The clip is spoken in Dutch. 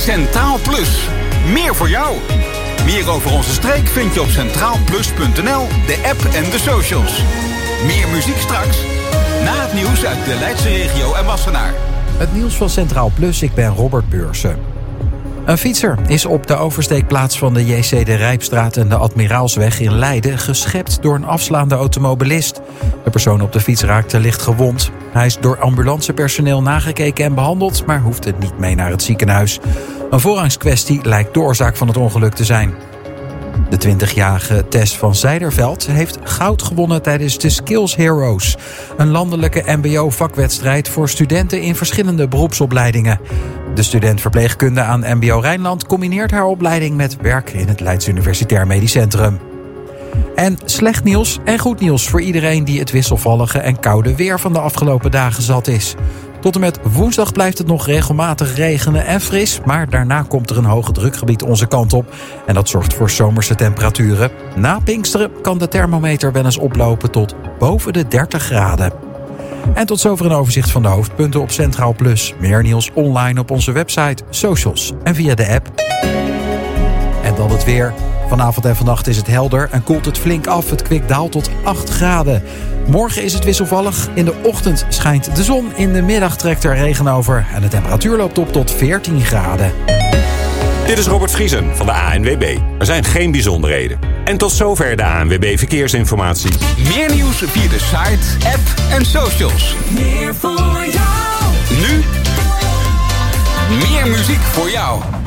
Centraal Plus. Meer voor jou. Meer over onze streek vind je op centraalplus.nl, de app en de socials. Meer muziek straks. Na het nieuws uit de Leidse regio en Wassenaar. Het nieuws van Centraal Plus, ik ben Robert Beursen. Een fietser is op de oversteekplaats van de JC de Rijpstraat en de Admiraalsweg in Leiden geschept door een afslaande automobilist. De persoon op de fiets raakte licht gewond. Hij is door ambulancepersoneel nagekeken en behandeld, maar hoefde niet mee naar het ziekenhuis. Een voorrangskwestie lijkt de oorzaak van het ongeluk te zijn. De 20-jarige Tess van Zijderveld heeft goud gewonnen tijdens de Skills Heroes. Een landelijke mbo-vakwedstrijd voor studenten in verschillende beroepsopleidingen. De student verpleegkunde aan mbo Rijnland combineert haar opleiding met werk in het Leids Universitair Medisch Centrum. En slecht nieuws en goed nieuws voor iedereen die het wisselvallige en koude weer van de afgelopen dagen zat is. Tot en met woensdag blijft het nog regelmatig regenen en fris, maar daarna komt er een hoge drukgebied onze kant op. En dat zorgt voor zomerse temperaturen. Na Pinksteren kan de thermometer wel eens oplopen tot boven de 30 graden. En tot zover een overzicht van de hoofdpunten op Centraal Plus. Meer nieuws online op onze website, socials en via de app. En dan het weer. Vanavond en vannacht is het helder en koelt het flink af. Het kwik daalt tot 8 graden. Morgen is het wisselvallig. In de ochtend schijnt de zon. In de middag trekt er regen over. En de temperatuur loopt op tot 14 graden. Dit is Robert Vriesen van de ANWB. Er zijn geen bijzonderheden. En tot zover de ANWB Verkeersinformatie. Meer nieuws via de site, app en socials. Meer voor jou. Nu meer muziek voor jou.